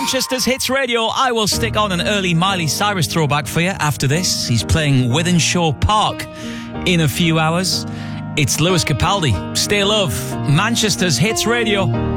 Manchester's Hits Radio. I will stick on an early Miley Cyrus throwback for you after this. He's playing Wythenshawe Park in a few hours. It's Lewis Capaldi. Stay Love, Manchester's Hits Radio.